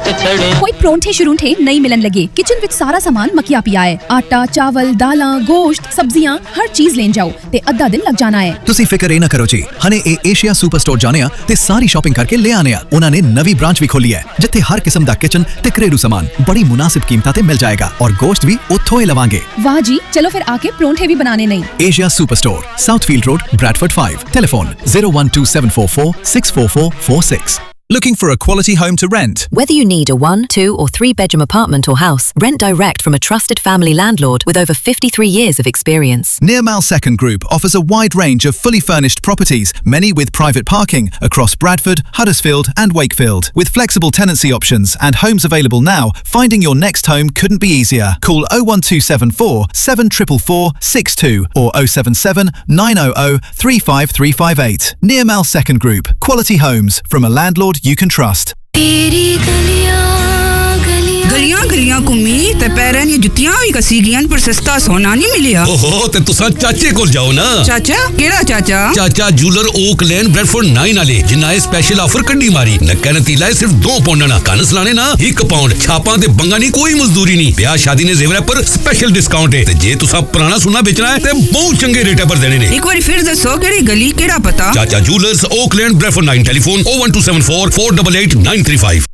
छड़े। कोई परौंठे शुरूंठे नहीं मिलन लगे, किचन विच सारा सामान मकिया पिया है। आटा, चावल, दालां, गोश्त, सब्जियां हर चीज लेन जाओ ते अद्धा दिन लग जाना है। ਤੁਸੀਂ ਫਿਕਰ ਇਹ ਨਾ ਕਰੋ ਜੀ, ਹਨੇ ਇਹ ਏਸ਼ੀਆ ਸੁਪਰ ਸਟੋਰ ਜਾਣੇ ਆ ਤੇ ਸਾਰੀ ਸ਼ਾਪਿੰਗ ਕਰਕੇ ਲੈ ਆਨੇ ਆ। ਉਹਨਾਂ ਨੇ ਨਵੀਂ ਬ੍ਰਾਂਚ ਵੀ ਖੋਲੀ ਹੈ ਜਿੱਥੇ ਹਰ ਕਿਸਮ ਦਾ ਕਿਚਨ ਤੇ ਘਰੇਲੂ ਸਾमान बड़ी मुनासिब कीमतां ते मिल जाएगा और गोश्त भी उत्थों ही लवांगे। वाह जी, चलो फिर आके परौंठे भी बनाने नहीं। Asia super store, साउथफील्ड road, Bradford 5। Telephone 012744 64446। Looking for a quality home to rent? Whether you need a 1, 2 or 3 bedroom apartment or house, rent direct from a trusted family landlord with over 53 years of experience. Nearmal Second Group offers a wide range of fully furnished properties, many with private parking, across Bradford, Huddersfield and Wakefield. With flexible tenancy options and homes available now, finding your next home couldn't be easier. Call 01274 744 62 or 077 900 35358. Nearmal Second Group. Quality homes from a landlord you can trust. गलियां गलियां घूमी ते पैरां दी जुत्तियां भी कसी गईयां पर सस्ता सोना नहीं मिलिया। ओहो ते तुसा चाचे कोल जाओ ना। चाचा केड़ा चाचा? चाचा जूलर ओक लेन ब्रैडफोर्ड 9 वाले जिन्ना ए स्पेशल ऑफर कड्डी मारी। नक्का नतीला है सिर्फ 2 पाउंड ना, कन सलाने ना 1 पाउंड। छापां ते बंगा नहीं, कोई मजदूरी नहीं। ब्याह शादी ने जेवर पर स्पेशल डिस्काउंट है ते जे तुसा पुराना सोना बेचना है ते बहुत चंगे रेट पर देने ने। एक बार फिर दसो केड़ी गली केड़ा पता? चाचा जूलर्स ओक लेन ब्रैडफोर्ड 9। टेलीफोन 01274 488 935।